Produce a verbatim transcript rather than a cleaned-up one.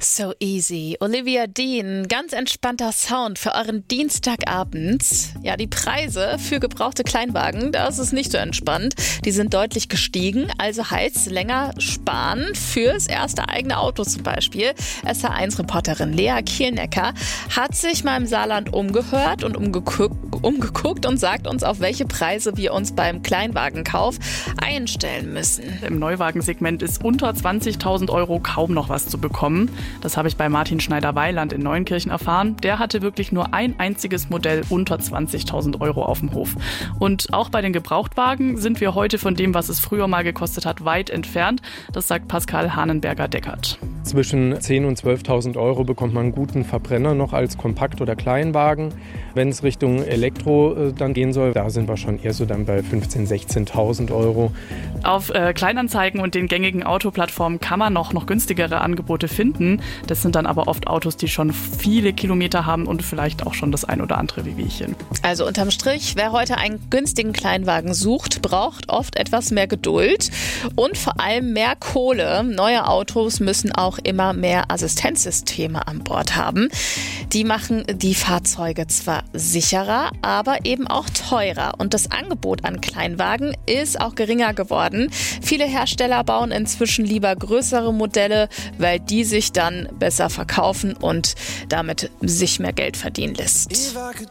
So easy. Olivia Dean, ganz entspannter Sound für euren Dienstagabend. Ja, die Preise für gebrauchte Kleinwagen, das ist nicht so entspannt. Die sind deutlich gestiegen, also heißt länger sparen fürs erste eigene Auto zum Beispiel. S H eins Reporterin Lea Kielnecker hat sich mal im Saarland umgehört und umgeguckt, umgeguckt und sagt uns, auf welche Preise wir uns beim Kleinwagenkauf einstellen müssen. Im Neuwagensegment ist unter zwanzigtausend Euro kaum noch was zu bekommen. Das habe ich bei Martin Schneider-Weiland in Neunkirchen erfahren. Der hatte wirklich nur ein einziges Modell unter zwanzigtausend Euro auf dem Hof. Und auch bei den Gebrauchtwagen sind wir heute von dem, was es früher mal gekostet hat, weit entfernt. Das sagt Pascal Hahnenberger-Deckert. Zwischen zehntausend und zwölftausend Euro bekommt man einen guten Verbrenner noch als Kompakt- oder Kleinwagen. Wenn es Richtung Elektro äh, dann gehen soll, da sind wir schon eher so dann bei fünfzehntausend, sechzehntausend Euro. Auf äh, Kleinanzeigen und den gängigen Autoplattformen kann man noch, noch günstigere Angebote finden. Das sind dann aber oft Autos, die schon viele Kilometer haben und vielleicht auch schon das ein oder andere Wehwehchen. Also unterm Strich, wer heute einen günstigen Kleinwagen sucht, braucht oft etwas mehr Geduld und vor allem mehr Kohle. Neue Autos müssen auch immer mehr Assistenzsysteme an Bord haben. Die machen die Fahrzeuge zwar sicherer, aber eben auch teurer. Und das Angebot an Kleinwagen ist auch geringer geworden. Viele Hersteller bauen inzwischen lieber größere Modelle, weil die sich dann besser verkaufen und damit sich mehr Geld verdienen lässt.